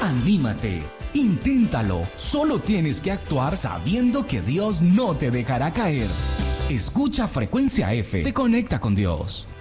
Anímate, inténtalo. Solo tienes que actuar sabiendo que Dios no te dejará caer. Escucha Frecuencia F, te conecta con Dios.